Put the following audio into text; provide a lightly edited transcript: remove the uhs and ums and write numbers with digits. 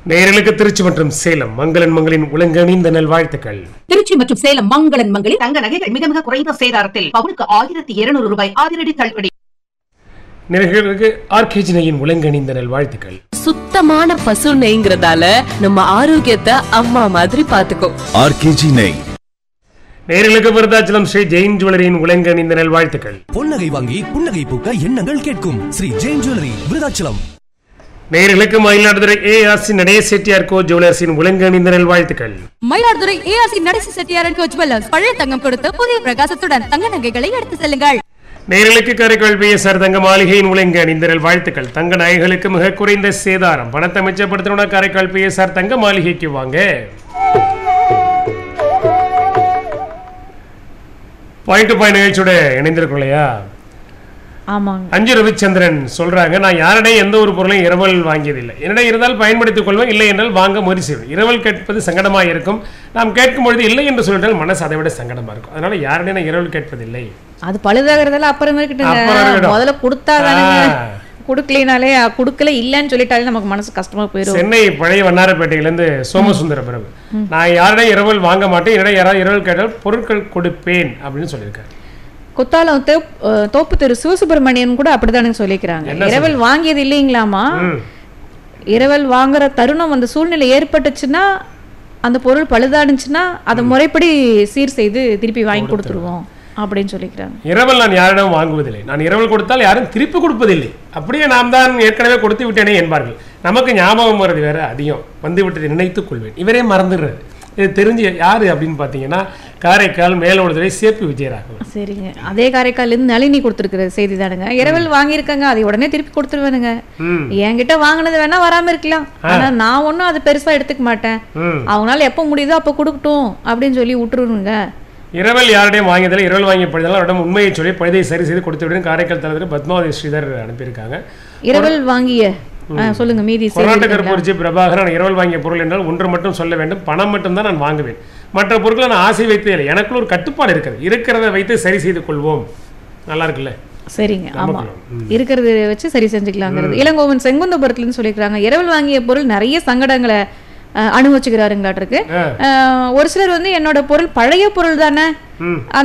நேயர்களுக்கு திருச்சி மற்றும் சேலம் மங்களன் மங்களின் உலங்கணிந்த நல்வாழ்த்துக்கள். திருச்சி மற்றும் சேலம் மங்களன் மங்களில் தங்க நகைகள் மிக மிக குறைந்த சேதாரத்தில் பவுனுக்கு 1200 ரூபாய் அதிரடி தள்ளுபடி. நேயர்களுக்கு ஆர்கேஜினையின் உலங்கணிந்த நல்வாழ்த்துக்கள். சுத்தமான பசு நெய்ங்கிறதால நம்ம ஆரோக்கியத்தை அம்மா மாதிரி பாத்துக்கோ. ஆர்கேஜி நெய். நேயர்களுக்கு விருதாச்சலம் ஸ்ரீ ஜெயின் ஜுவல்லரியின் உலங்கணிந்த நல்வாழ்த்துக்கள். பொன்னகை வாங்கி புன்னகை பூக்க எண்ணங்கள் கேட்கும் ஸ்ரீ ஜெயின் ஜுவல்லரி விருதாச்சலம். நேயர்களுக்கு மயிலாடுதுறை ஏஆர்சி நடேச செட்டியார் கோ ஜுவல்லர்ஸின் உலங்கணிந்த நல்வாழ்த்துக்கள். மயிலாடுதுறை ஏஆர்சி நடேச செட்டியார் கோ ஜுவல்லர்ஸ் பழைய தங்கம் கொடுத்து புதிய பிரகாசத்துடன் தங்க நகைகளை எடுத்து செல்லுங்கள். நேயர்களுக்கு காரைக்கால் பிஎஸ்ஆர் தங்க மாளிகையின் உலங்கணிந்த நல்வாழ்த்துக்கள். தங்க நகைகளுக்கு மிக குறைந்த சேதாரம். பணத்தை மிச்சப்படுத்தணும்னா காரைக்கால் பிஎஸ்ஆர் தங்க மாளிகைக்கு வாங்க. பாயிண்ட் டு பாயிண்ட் நிகழ்ச்சியோட இணைந்திருக்கும் இல்லையா? ஆமாங்க. அஞ்சு ரவிச்சந்திரன் சொல்றாங்க, நான் யாரிடையும் எந்த ஒரு பொருளையும் இரவல் வாங்கியதில்லை. என்னிடம் இருந்தால் பயன்படுத்திக் கொள்வேன், இல்லை என்றால் வாங்க முயற்சி செய்வேன். இரவல் கேட்பது சங்கடமாக இருக்கும். நாம் கேட்கும் பொழுது இல்லை என்று சொல்லிட்டால் மனசு அதை விட சங்கடமா இருக்கும். அதனால யாரிடையும் நான் இரவல் கேட்பதில்லை. அது பழுதாகிறதெல்லாம் அப்புறமே முதல்ல கொடுத்தாதானே, கொடுக்கலினாலே கொடுக்கல இல்லன்னு சொல்லிட்டாலே நமக்கு மனசு கஷ்டமா போயிடும். சென்னை பழைய வண்ணாரப்பேட்டையிலிருந்து சோமசுந்தர பிரபு, நான் யாரிடையும் இரவல் வாங்க மாட்டேன், என்னிடம் யாராவது இரவல் கேட்டால் பொருட்கள் கொடுப்பேன் அப்படின்னு சொல்லியிருக்காரு. குத்தாலம் தோப்பு தெரு சிவசுப்பிரமணியன் கூட அப்படித்தானே சொல்லிக்கிறாங்க. இரவல் வாங்கியது இல்லைங்களாமா, இரவல் வாங்குற தருணம் அந்த சூழ்நிலை ஏற்பட்டுச்சுன்னா அந்த பொருள் பழுதானுச்சுன்னா அதை முறைப்படி சீர் செய்து திருப்பி வாங்கி கொடுத்துருவோம் அப்படின்னு சொல்லிக்கிறாங்க. இரவல் நான் யாரிடம் வாங்குவதில்லை, நான் இரவல் கொடுத்தால் யாரும் திருப்பி கொடுப்பதில்லை, அப்படியே நாம் தான் ஏற்கனவே கொடுத்து விட்டேனே என்பார்கள். நமக்கு ஞாபகம் வருது வேற, அதிகம் வந்து விட்டதை நினைத்துக் கொள்வேன், இவரே மறந்துடுறது. இது தெரிஞ்சு யாரு அப்படின்னு பாத்தீங்கன்னா காரைக்கால் மேலோடுதுறை சேப்பி விஜயராகவன். சரிங்க, அதே காரைக்கால் இருந்து நளினி கொடுத்துருக்கிற செய்தி தானுங்க. இரவல் வாங்கியிருக்காங்க, அதை உடனே திருப்பி கொடுத்துருவேனுங்க. என்கிட்ட வாங்கினது வேணா வராம இருக்கலாம், ஆனா நான் ஒன்னும் அதை பெருசா எடுத்துக்க மாட்டேன். அவங்களால எப்ப முடியுதோ அப்ப கொடுக்கட்டும் அப்படின்னு சொல்லி விட்டுருணுங்க. இரவல் யாருடையும் வாங்கியதில்லை, இரவல் வாங்கிய பழுதால் அவரிடம் உண்மையை சொல்லி பழுதை சரி செய்து கொடுத்து விடுன்னு காரைக்கால் தலைவர் பத்மாவதி ஸ்ரீதர் அனுப்பியிருக்காங்க. இரவல் வாங்கிய சொல்லுங்க மீதி. கருப்பூர்ச்சி பிரபாகரன், இரவல் வாங்கிய பொருள் என்றால் ஒன்று மட்டும் சொல்ல வேண்டும், பணம் மட்டும் தான் நான் வாங்குவேன், மற்ற பொருட்களை நான் ஆசை வைத்தே இல்லை, எனக்குள்ள ஒரு கட்டுப்பாடு இருக்குது, இருக்கிறத வைத்து சரி செய்து கொள்வோம். நல்லா இருக்குல்ல? சரிங்க, ஆமா, இருக்கிறத வச்சு சரி செஞ்சுக்கலாங்கிறது. இளங்கோவன் செங்குந்தபுரத்துலன்னு சொல்லிக்கிறாங்க, இரவல் வாங்கிய பொருள் நிறைய சங்கடங்களை அனுபவிச்சுக்கிறாருங்களாட்டிருக்கு. ஒரு சிலர் வந்து என்னோட பொருள் பழைய பொருள் தானே,